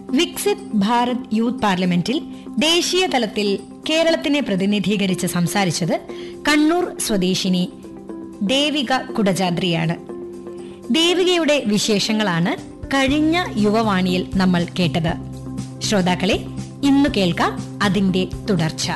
Viksit Bharat youth പാർലമെന്റിൽ ദേശീയ തലത്തിൽ കേരളത്തിനെ പ്രതിനിധീകരിച്ച് സംസാരിച്ചത് കണ്ണൂർ സ്വദേശിനി ദേവിക കുടജാദ്രിയാണ്. ദേവികയുടെ വിശേഷങ്ങളാണ് കഴിഞ്ഞ യുവവാണിയിൽ നമ്മൾ കേട്ടത്. ശ്രോതാക്കളെ, ഇന്നു കേൾക്കാം അതിന്റെ തുടർച്ച.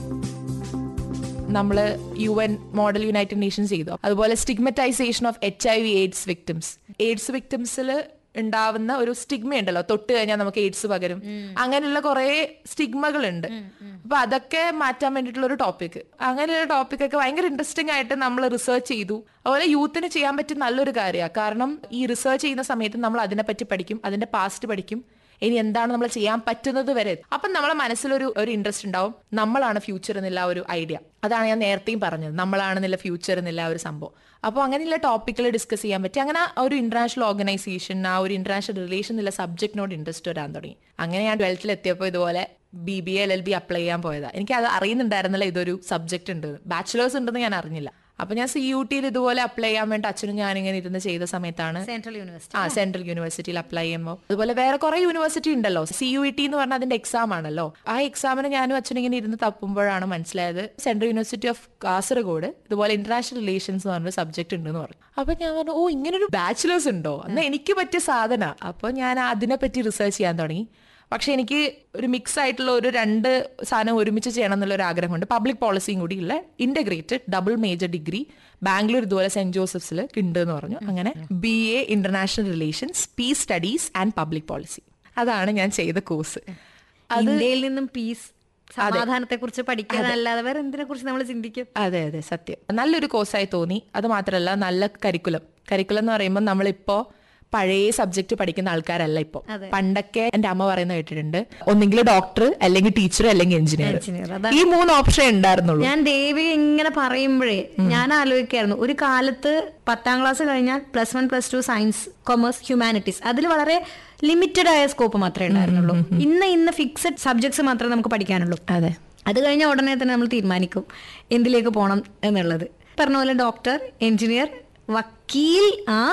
നമ്മള് UN മോഡൽ യുണൈറ്റഡ് നേഷൻസ് ചെയ്തു. അതുപോലെ stigmatisation of HIV AIDS victims. AIDS വിക്ടിംസിൽ ഉണ്ടാവുന്ന ഒരു സ്റ്റിഗ്മ ഉണ്ടല്ലോ, തൊട്ട് കഴിഞ്ഞാൽ നമുക്ക് എയ്ഡ്സ് പകരും, അങ്ങനെയുള്ള കുറെ സ്റ്റിഗ്മകളുണ്ട്. അപ്പൊ അതൊക്കെ മാറ്റാൻ വേണ്ടിയിട്ടുള്ള ഒരു ടോപ്പിക്. അങ്ങനെയുള്ള ടോപ്പിക്കൊക്കെ ഭയങ്കര ഇൻട്രസ്റ്റിംഗ് ആയിട്ട് നമ്മൾ റിസർച്ച് ചെയ്തു. അതുപോലെ യൂത്തിന് ചെയ്യാൻ പറ്റിയ നല്ലൊരു കാര്യമാണ്. കാരണം ഈ റിസർച്ച് ചെയ്യുന്ന സമയത്ത് നമ്മൾ അതിനെപ്പറ്റി പഠിക്കും, അതിന്റെ പാസ്റ്റ് പഠിക്കും, ഇനി എന്താണ് നമ്മൾ ചെയ്യാൻ പറ്റുന്നത് വരെ. അപ്പം നമ്മളെ മനസ്സിലൊരു ഇൻട്രസ്റ്റ് ഉണ്ടാവും, നമ്മളാണ് ഫ്യൂച്ചർ എന്നുള്ള ഒരു ഐഡിയ. അതാണ് ഞാൻ നേരത്തെയും പറഞ്ഞത്, നമ്മളാണെന്നുള്ള ഫ്യൂച്ചർ എന്നുള്ള ഒരു സംഭവം. അപ്പോൾ അങ്ങനെയുള്ള ടോപ്പിക്കുകൾ ഡിസ്കസ് ചെയ്യാൻ പറ്റി. അങ്ങനെ ഒരു ഇന്റർനാഷണൽ ഓർഗനൈസേഷൻ, ആ ഒരു ഇന്റർനാഷണൽ റിലേഷൻ എന്നുള്ള സബ്ജക്റ്റിനോട് ഇൻട്രസ്റ്റ് വരാൻ തുടങ്ങി. അങ്ങനെ ഞാൻ 12th എത്തിയപ്പോൾ ഇതുപോലെ BBA LLB അപ്ലൈ ചെയ്യാൻ പോയതാണ്. എനിക്ക് അത് അറിയുന്നുണ്ടായിരുന്നില്ല ഇതൊരു സബ്ജക്ട് ഉണ്ട്, ബാച്ചിലേഴ്സ് ഉണ്ടെന്ന് ഞാൻ അറിഞ്ഞില്ല. അപ്പൊ ഞാൻ CUTയിൽ ഇതുപോലെ അപ്ലൈ ചെയ്യാൻ വേണ്ടി അച്ഛനും ഞാനിങ്ങനെ ഇരുന്ന് ചെയ്ത സമയത്താണ് സെൻട്രൽ യൂണിവേഴ്സിറ്റിയിൽ അപ്ലൈ ചെയ്യുമ്പോൾ. അതുപോലെ വേറെ കുറെ യൂണിവേഴ്സിറ്റി ഉണ്ടല്ലോ. CUET എന്ന് പറഞ്ഞാൽ അതിന്റെ എക്സാം ആണല്ലോ. ആ എക്സാമിന് ഞാനും അച്ഛനും ഇങ്ങനെ ഇരുന്ന് തപ്പുമ്പോഴാണ് മനസ്സിലായത് സെൻട്രൽ യൂണിവേഴ്സിറ്റി ഓഫ് കാസർഗോഡ് ഇതുപോലെ ഇന്റർനാഷണൽ റിലേഷൻസ് എന്ന് പറഞ്ഞ സബ്ജക്ട് ഉണ്ടെന്ന് പറഞ്ഞു. അപ്പൊ ഞാൻ പറഞ്ഞു, ഓ ഇങ്ങനൊരു ബാച്ചിലേഴ്സ് ഉണ്ടോ, എന്നാൽ എനിക്ക് പറ്റിയ സാധന. അപ്പൊ ഞാൻ അതിനെപ്പറ്റി റിസർച്ച് ചെയ്യാൻ തുടങ്ങി. പക്ഷെ എനിക്ക് ഒരു മിക്സ് ആയിട്ടുള്ള ഒരു 2 സാധനം ഒരുമിച്ച് ചെയ്യണം എന്നുള്ള ഒരു ആഗ്രഹമുണ്ട്. പബ്ലിക് പോളിസിയും കൂടി ഉള്ള integrated double major degree Bangalore ഇതുപോലെ സെന്റ് ജോസഫ്സിൽ ഉണ്ട് എന്ന് പറഞ്ഞു. അങ്ങനെ BA international relations, piece studies and public policy, അതാണ് ഞാൻ ചെയ്ത കോഴ്സ്. ഇന്ത്യയിൽ നിന്നും പീസ്, സമാധാനത്തെ കുറിച്ച് പഠിക്കാനല്ലാതെ വേറെ എന്തിനെ കുറിച്ച് നമ്മൾ ചിന്തിക്കും. അതെ അതെ, സത്യം. നല്ലൊരു കോഴ്സായി തോന്നി. അത് മാത്രമല്ല നല്ല കരിക്കുലം എന്ന് പറയുമ്പോൾ നമ്മളിപ്പോ പഴയ സബ്ജക്ട് പഠിക്കുന്ന ആൾക്കാരല്ല ഇപ്പൊ. പണ്ടൊക്കെ എന്റെ അമ്മ പറയുന്ന കേട്ടിട്ടുണ്ട്, ഒന്നെങ്കിൽ ഡോക്ടർ, അല്ലെങ്കിൽ ടീച്ചർ, അല്ലെങ്കിൽ എഞ്ചിനീയർ. ഈ 3 ഓപ്ഷൻ ഉണ്ടായിരുന്നുള്ളൂ. ഞാൻ ദേവി ഇങ്ങനെ പറയുമ്പോഴേ ഞാൻ ആലോചിക്കായിരുന്നു, ഒരു കാലത്ത് 10ാം ക്ലാസ് കഴിഞ്ഞാൽ +1 +2 സയൻസ്, കൊമേഴ്സ്, ഹ്യൂമാനിറ്റീസ്, അതിൽ വളരെ ലിമിറ്റഡ് ആയ സ്കോപ്പ് മാത്രമേ ഉണ്ടായിരുന്നുള്ളൂ. ഇന്ന് ഫിക്സഡ് സബ്ജക്ട്സ് മാത്രമേ നമുക്ക് പഠിക്കാനുള്ളൂ. അതെ, അത് കഴിഞ്ഞ ഉടനെ തന്നെ നമ്മൾ തീരുമാനിക്കും എന്തിലേക്ക് പോകണം എന്നുള്ളത്. പറഞ്ഞ പോലെ ഡോക്ടർ, എഞ്ചിനീയർ, വക്കീൽ,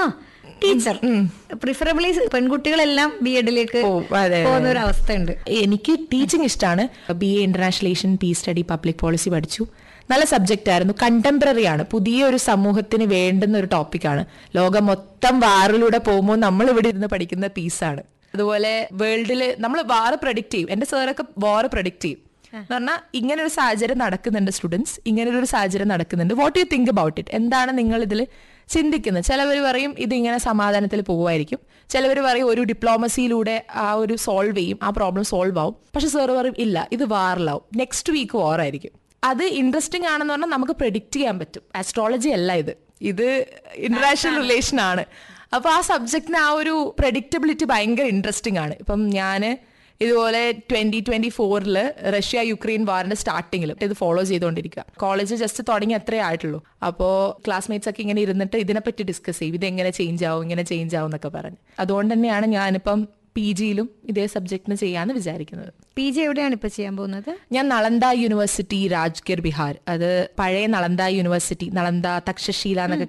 ടീച്ചർ, പ്രിഫറബിളി പെൺകുട്ടികളെല്ലാം BEdലേക്ക് പോകുന്ന ഒരു അവസ്ഥയുണ്ട്. എനിക്ക് ടീച്ചിങ് ഇഷ്ടമാണ്. BA international piece study public policy പഠിച്ചു. നല്ല സബ്ജക്റ്റ് ആയിരുന്നു. കണ്ടംപററി ആണ്, പുതിയൊരു സമൂഹത്തിന് വേണ്ടുന്ന ഒരു ടോപ്പിക്കാണ്. ലോകം മൊത്തം വാറിലൂടെ പോകുമ്പോൾ നമ്മൾ ഇവിടെ ഇരുന്ന് പഠിക്കുന്ന പീസാണ്. അതുപോലെ വേൾഡിൽ നമ്മൾ വാർ പ്രഡിക്റ്റ് ചെയ്യും. എന്റെ സാറൊക്കെ വാർ പ്രഡിക്റ്റ് ചെയ്യും എന്ന് പറഞ്ഞാൽ, ഇങ്ങനെ ഒരു സാഹചര്യം നടക്കുന്നുണ്ട് സ്റ്റുഡൻസ്, ഇങ്ങനെ ഒരു സാഹചര്യം നടക്കുന്നുണ്ട്, what you think about it, എന്താണ് നിങ്ങൾ ഇതിൽ ചിന്തിക്കുന്നത്. ചിലവർ പറയും ഇതിങ്ങനെ സമാധാനത്തിൽ പോവുമായിരിക്കും, ചിലവർ പറയും ഒരു ഡിപ്ലോമസിയിലൂടെ ആ ഒരു സോൾവ് ചെയ്യും, ആ പ്രോബ്ലം സോൾവ് ആവും. പക്ഷെ സാറ് പറയും ഇല്ല, ഇത് വാറിലാവും, നെക്സ്റ്റ് വീക്ക് വാർ ആയിരിക്കും. അത് ഇൻട്രസ്റ്റിംഗ് ആണെന്ന് പറഞ്ഞാൽ നമുക്ക് പ്രെഡിക്റ്റ് ചെയ്യാൻ പറ്റും. ആസ്ട്രോളജി അല്ല ഇത് ഇന്റർനാഷണൽ റിലേഷൻ ആണ്. അപ്പൊ ആ സബ്ജക്റ്റിന് ആ ഒരു പ്രെഡിക്റ്റബിലിറ്റി ഭയങ്കര ഇൻട്രസ്റ്റിംഗ് ആണ്. ഇപ്പം ഞാന് ഇതുപോലെ 2024 റഷ്യ യുക്രൈൻ വാറിന്റെ സ്റ്റാർട്ടിങ്ങിൽ ഇത് ഫോളോ ചെയ്തുകൊണ്ടിരിക്കുക. കോളേജ് ജസ്റ്റ് തുടങ്ങി അത്രേ ആയിട്ടുള്ളൂ. അപ്പോൾ ക്ലാസ്മേറ്റ്സ് ഒക്കെ ഇങ്ങനെ ഇരുന്നിട്ട് ഇതിനെപ്പറ്റി ഡിസ്കസ് ചെയ്യും, ഇതെങ്ങനെ ചേഞ്ച് ആവും, ഇങ്ങനെ ചേഞ്ച് ആവും എന്നൊക്കെ പറഞ്ഞ്. അതുകൊണ്ട് തന്നെയാണ് ഞാനിപ്പം PGയിലും ഇതേ സബ്ജക്റ്റിന് ചെയ്യാന്ന് വിചാരിക്കുന്നത്. PG എവിടെയാണ് ഇപ്പൊ ചെയ്യാൻ പോകുന്നത്? ഞാൻ നളന്ദ യൂണിവേഴ്സിറ്റി, രാജ്ഗിർ, ബിഹാർ. അത് പഴയ നളന്ദ യൂണിവേഴ്സിറ്റി, നളന്ദ, തക്ഷശീല എന്നൊക്കെ